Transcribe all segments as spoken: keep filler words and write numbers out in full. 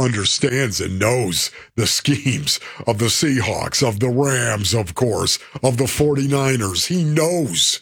understands and knows the schemes of the Seahawks, of the Rams, of course, of the 49ers. He knows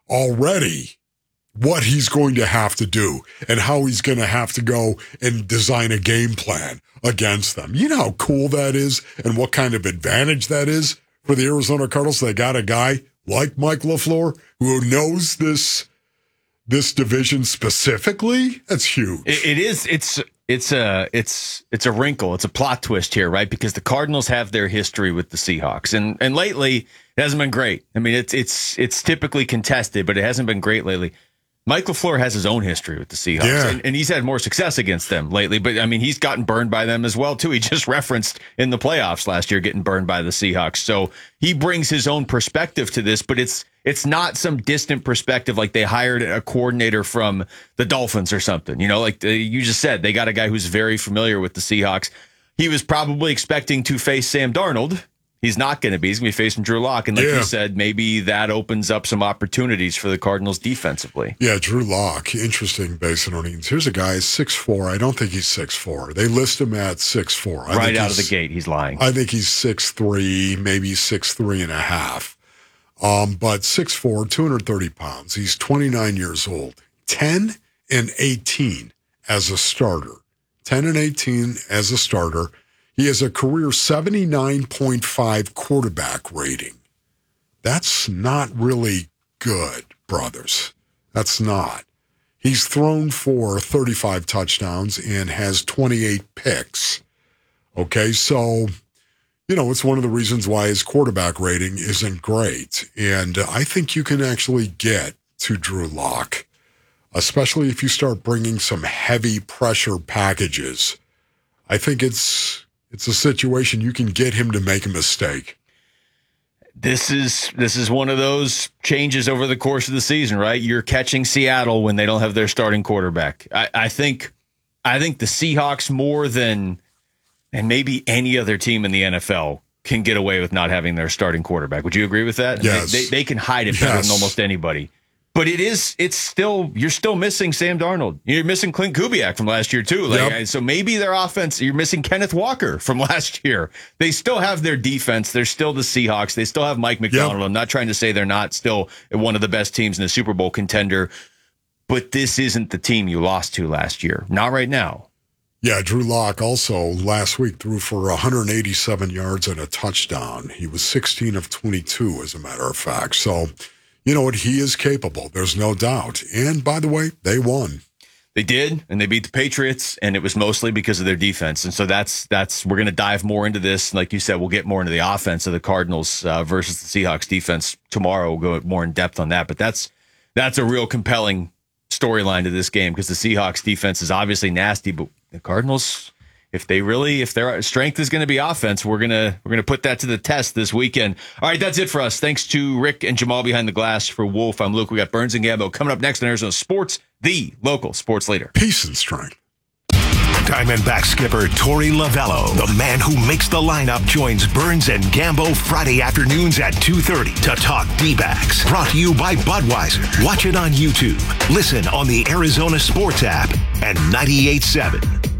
already what he's going to have to do and how he's going to have to go and design a game plan against them. You know how cool that is and what kind of advantage that is for the Arizona Cardinals. They got a guy like Mike LaFleur who knows this this division specifically. That's huge. It, it is. It's it's a it's it's a wrinkle. It's a plot twist here, right? Because the Cardinals have their history with the Seahawks, and and lately it hasn't been great. I mean, it's it's it's typically contested, but it hasn't been great lately. Mike LaFleur has his own history with the Seahawks, yeah. and, and he's had more success against them lately. But, I mean, he's gotten burned by them as well, too. He just referenced in the playoffs last year getting burned by the Seahawks. So he brings his own perspective to this, but it's it's not some distant perspective like they hired a coordinator from the Dolphins or something. You know, like the, you just said, they got a guy who's very familiar with the Seahawks. He was probably expecting to face Sam Darnold. He's not going to be. He's going to be facing Drew Lock. And like yeah. you said, maybe that opens up some opportunities for the Cardinals defensively. Yeah, Drew Lock. Interesting based on earnings. Here's a guy, six foot four. I don't think he's six foot four. They list him at six foot four. I right out of the gate, he's lying. I think he's six foot three, maybe six foot three and a half. Um, but six foot four, two hundred thirty pounds. He's twenty-nine years old. ten and eighteen as a starter. ten and eighteen as a starter. He has a career seventy-nine point five quarterback rating. That's not really good, brothers. That's not. He's thrown for thirty-five touchdowns and has twenty-eight picks. Okay, so, you know, it's one of the reasons why his quarterback rating isn't great. And I think you can actually get to Drew Lock, especially if you start bringing some heavy pressure packages. I think it's... It's a situation you can get him to make a mistake. This is this is one of those changes over the course of the season, right? You're catching Seattle when they don't have their starting quarterback. I, I think I think the Seahawks more than and maybe any other team in the N F L can get away with not having their starting quarterback. Would you agree with that? Yes. They, they, they can hide it better yes. than almost anybody. But it is, it's still, you're still missing Sam Darnold. You're missing Clint Kubiak from last year, too. Like, yep. So maybe their offense, you're missing Kenneth Walker from last year. They still have their defense. They're still the Seahawks. They still have Mike McDonald. Yep. I'm not trying to say they're not still one of the best teams in the Super Bowl contender, but this isn't the team you lost to last year. Not right now. Yeah, Drew Lock also last week threw for one hundred eighty-seven yards and a touchdown. He was sixteen of twenty-two, as a matter of fact. So, you know what? He is capable. There's no doubt. And by the way, they won. They did, and they beat the Patriots, and it was mostly because of their defense. And so that's that's we're going to dive more into this. Like you said, we'll get more into the offense of the Cardinals uh, versus the Seahawks defense tomorrow. We'll go more in depth on that. But that's that's a real compelling storyline to this game because the Seahawks defense is obviously nasty, but the Cardinals, if they really, if their strength is going to be offense, we're gonna we're gonna put that to the test this weekend. All right, that's it for us. Thanks to Rick and Jamal behind the glass. For Wolf, I'm Luke. We got Burns and Gambo coming up next on Arizona Sports, the local sports leader. Peace and strength. Diamondback skipper Torey Lovello, the man who makes the lineup, joins Burns and Gambo Friday afternoons at two thirty to talk D-backs. Brought to you by Budweiser. Watch it on YouTube. Listen on the Arizona Sports app and ninety-eight point seven.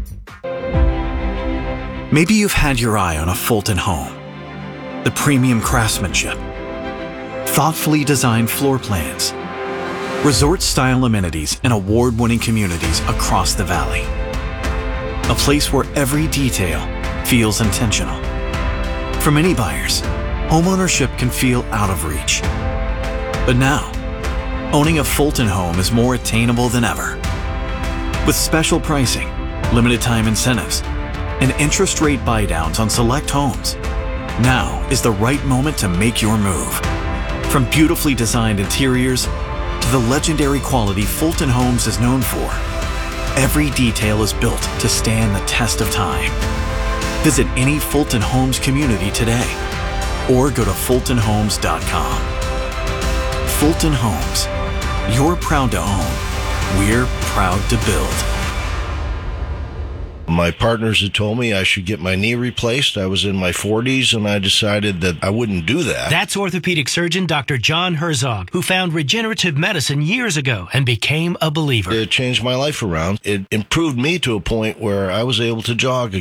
Maybe you've had your eye on a Fulton home. The premium craftsmanship, thoughtfully designed floor plans, resort-style amenities, and award-winning communities across the valley. A place where every detail feels intentional. For many buyers, homeownership can feel out of reach. But now, owning a Fulton home is more attainable than ever. With special pricing, limited time incentives, and interest rate buydowns on select homes, now is the right moment to make your move. From beautifully designed interiors to the legendary quality Fulton Homes is known for, every detail is built to stand the test of time. Visit any Fulton Homes community today or go to fulton homes dot com. Fulton Homes. You're proud to own. We're proud to build. My partners had told me I should get my knee replaced. I was in my forties, and I decided that I wouldn't do that. That's orthopedic surgeon Doctor John Herzog, who found regenerative medicine years ago and became a believer. It changed my life around. It improved me to a point where I was able to jog